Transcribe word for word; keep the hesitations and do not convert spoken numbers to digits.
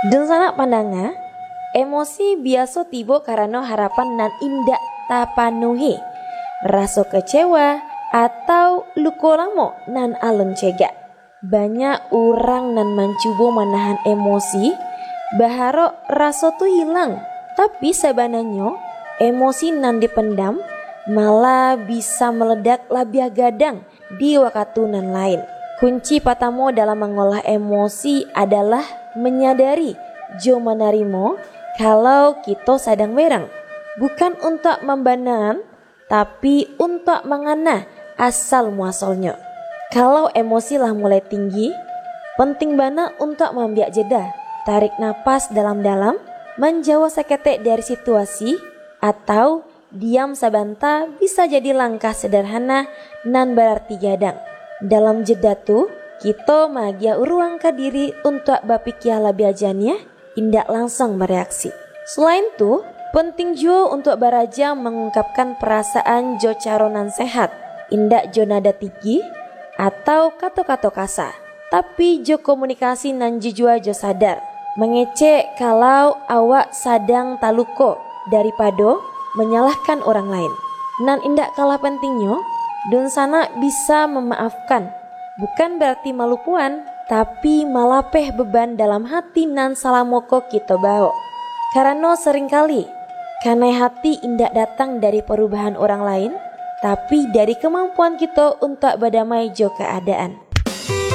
Dan sana pandanga, emosi biasa tiba karena harapan nan indak tapanuhi, rasa kecewa atau luka lamo nan alun cegak. Banyak orang nan mencoba menahan emosi, berharap rasa tu hilang, tapi sebenarnya emosi nan dipendam malah bisa meledak lebih gadang di waktu nan lain. Kunci pertama dalam mengolah emosi adalah menyadari jo menerima kalau kita sedang merang, bukan untuk membenaran, tapi untuk mengana asal muasalnya. Kalau emosi lah mulai tinggi, penting banget untuk membiak jeda, tarik napas dalam-dalam, menjauh seketik dari situasi, atau diam sebentar bisa jadi langkah sederhana nan berarti gadang. Dalam jeda tuh, kita magia ruang ke diri untuk berpikir lebih ajannya, indak langsung bereaksi. Selain itu, penting juga untuk beraja mengungkapkan perasaan jo caronan sehat, indak jo nada tinggi atau kata-kata kasar, tapi jo komunikasi nan jujur jo sadar. Mengecek kalau awak sadang taluko daripada menyalahkan orang lain. Nan indak kalah pentingnya, don sana bisa memaafkan. Bukan berarti malupuan, tapi malapeh beban dalam hati nan salamoko kita bawa. Karena seringkali, karena hati indak datang dari perubahan orang lain, tapi dari kemampuan kita untuk berdamai jo keadaan.